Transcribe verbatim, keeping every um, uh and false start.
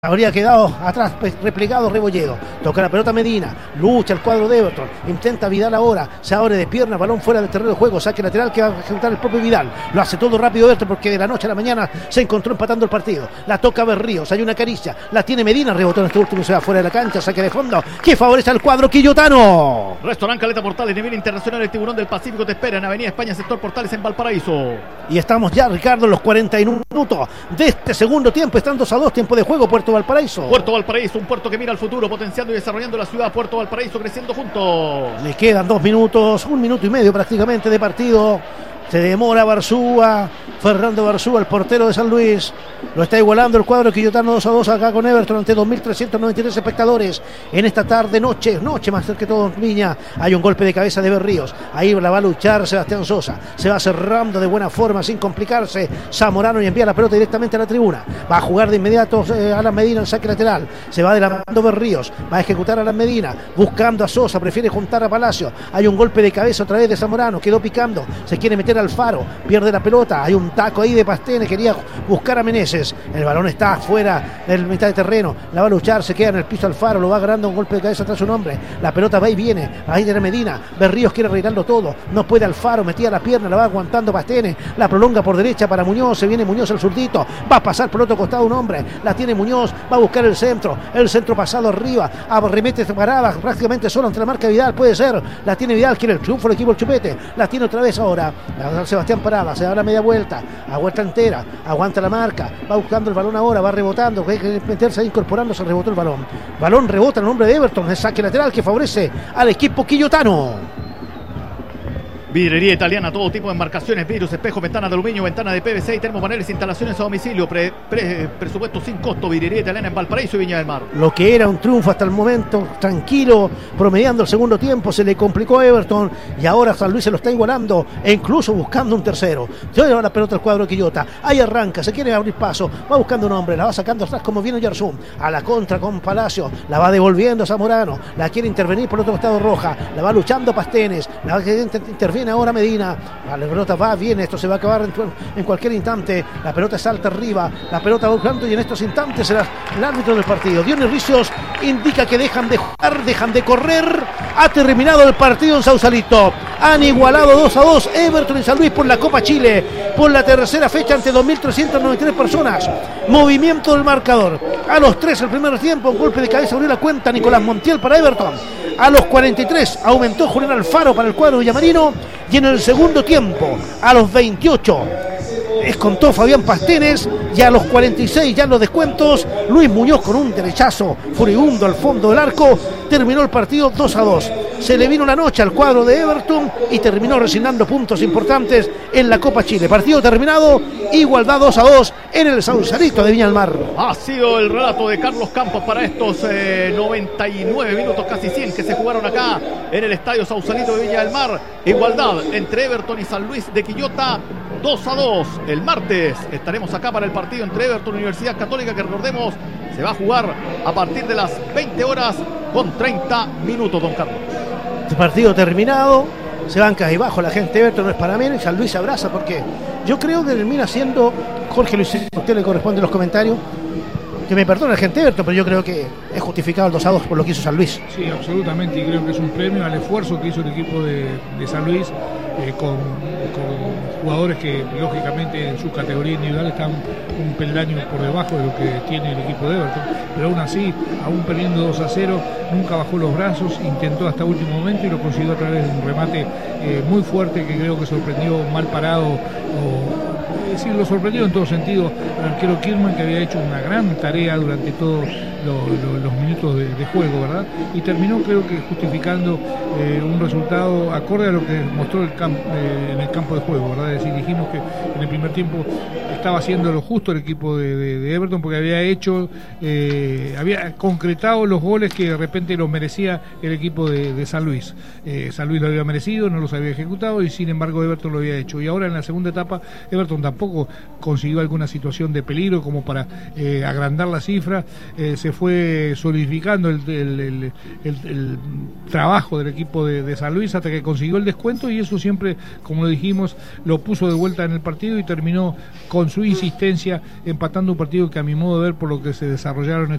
Habría quedado atrás, replegado Rebolledo. Toca la pelota Medina, lucha el cuadro de Everton, intenta Vidal ahora, se abre de pierna, balón fuera del terreno de juego, saque lateral que va a ejecutar el propio Vidal. Lo hace todo rápido Everton porque de la noche a la mañana se encontró empatando el partido. La toca Berríos, hay una caricia, la tiene Medina, rebotó en este último, se va fuera de la cancha, saque de fondo que favorece al cuadro quillotano. Restaurante Caleta Portales, nivel internacional, el Tiburón del Pacífico te espera en Avenida España, sector Portales en Valparaíso. Y estamos ya, Ricardo, en los cuarenta y uno minutos de este segundo tiempo, están dos a dos, tiempo de juego, Puerto Valparaíso. Puerto Valparaíso, un puerto que mira al futuro, potenciando y desarrollando la ciudad. Puerto Valparaíso creciendo juntos. Le quedan dos minutos, un minuto y medio prácticamente de partido. Se demora Barzúa, Fernando Barzúa, el portero de San Luis. Lo está igualando el cuadro quillotano dos a dos acá con Everton ante dos mil trescientos noventa y tres espectadores. En esta tarde, noche, noche más que todo Viña. Hay un golpe de cabeza de Berríos. Ahí la va a luchar Sebastián Sosa. Se va cerrando de buena forma, sin complicarse. Zamorano y envía la pelota directamente a la tribuna. Va a jugar de inmediato eh, Alan Medina en saque lateral. Se va adelantando Berríos. Va a ejecutar a Alan Medina. Buscando a Sosa. Prefiere juntar a Palacio. Hay un golpe de cabeza otra vez de Zamorano. Quedó picando. Se quiere meter a Alfaro, pierde la pelota, hay un taco ahí de Pastene, quería buscar a Meneses, el balón está fuera del mitad de terreno, la va a luchar, se queda en el piso Alfaro, lo va agarrando un golpe de cabeza tras su nombre, la pelota va y viene, ahí tiene Medina, Berríos quiere arreglarlo todo, no puede Alfaro, metía la pierna, la va aguantando Pastene, la prolonga por derecha para Muñoz, se viene Muñoz al zurdito, va a pasar por otro costado un hombre, la tiene Muñoz, va a buscar el centro, el centro pasado arriba, remete parada prácticamente solo ante la marca de Vidal, puede ser, la tiene Vidal, quiere el triunfo el equipo el Chupete, la tiene otra vez ahora, Sebastián Parada, se da la media vuelta, a vuelta entera, aguanta la marca, va buscando el balón ahora, va rebotando, hay que meterse ahí incorporándose, rebotó el balón. Balón rebota en el nombre de Everton, el saque lateral que favorece al equipo quillotano. Vidrería italiana, todo tipo de embarcaciones, vidrios, espejos, ventanas de aluminio, ventanas de P V C y termopaneles, instalaciones a domicilio, pre, pre, presupuesto sin costo. Vidrería italiana en Valparaíso y Viña del Mar. Lo que era un triunfo hasta el momento, tranquilo, promediando el segundo tiempo, se le complicó a Everton y ahora San Luis se lo está igualando e incluso buscando un tercero. Se lleva la pelota al cuadro Quillota, ahí arranca, se quiere abrir paso, va buscando un hombre, la va sacando atrás como viene Yarzún, a la contra con Palacio, la va devolviendo Zamorano, la quiere intervenir por otro costado Roja, la va luchando Pastenes, la va que interviene ahora Medina, la pelota va, viene, esto se va a acabar en, en cualquier instante, la pelota salta arriba, la pelota va buscando y en estos instantes será el árbitro del partido. Dionis Ricios indica que dejan de jugar, dejan de correr, ha terminado el partido en Sausalito, han igualado dos a dos Everton y San Luis por la Copa Chile, por la tercera fecha ante dos mil trescientas noventa y tres personas, movimiento del marcador, a los tres el primer tiempo, un golpe de cabeza abrió la cuenta Nicolás Montiel para Everton, a los cuarenta y tres aumentó Julián Alfaro para el cuadro villamarino y en el segundo tiempo a los veintiocho descontó Fabián Pastenes y a los cuarenta y seis ya en los descuentos Luis Muñoz con un derechazo furibundo al fondo del arco terminó el partido dos a dos. Se le vino la noche al cuadro de Everton y terminó resignando puntos importantes en la Copa Chile. Partido terminado, igualdad dos a dos en el Sausalito de Viña del Mar. Ha sido el relato de Carlos Campos para estos eh, noventa y nueve minutos, casi cien que se jugaron acá en el Estadio Sausalito de Viña del Mar. Igualdad entre Everton y San Luis de Quillota, dos a dos. El martes estaremos acá para el partido entre Everton y Universidad Católica, que recordemos se va a jugar a partir de las veinte horas con treinta minutos, don Carlos. Este partido terminado, se banca ahí bajo la gente de Everton, no es para menos, y San Luis se abraza porque yo creo que termina siendo, Jorge Luis, a usted le corresponde los comentarios, que me perdone la gente de Everton, pero yo creo que es justificado el dos a dos por lo que hizo San Luis. Sí, absolutamente, y creo que es un premio al esfuerzo que hizo el equipo de, de San Luis eh, con, con jugadores que lógicamente en su categoría individual están un peldaño por debajo de lo que tiene el equipo de Everton, pero aún así, aún perdiendo dos a cero, nunca bajó los brazos, intentó hasta último momento y lo consiguió a través de un remate eh, muy fuerte que creo que sorprendió mal parado o es decir, lo sorprendió en todo sentido al arquero Kirman, que había hecho una gran tarea durante todos lo, lo, los minutos de, de juego, ¿verdad? Y terminó, creo que, justificando eh, un resultado acorde a lo que mostró el camp, eh, en el campo de juego, ¿verdad? Es decir, dijimos que en el primer tiempo estaba haciendo lo justo el equipo de, de, de Everton, porque había hecho, eh, había concretado los goles que de repente los merecía el equipo de, de San Luis. Eh, San Luis lo había merecido, no los había ejecutado y sin embargo Everton lo había hecho. Y ahora en la segunda etapa Everton tampoco consiguió alguna situación de peligro como para eh, agrandar la cifra, eh, se fue solidificando el, el, el, el, el trabajo del equipo de, de San Luis hasta que consiguió el descuento y eso siempre, como lo dijimos, lo puso de vuelta en el partido y terminó con su insistencia, empatando un partido que a mi modo de ver, por lo que se desarrollaron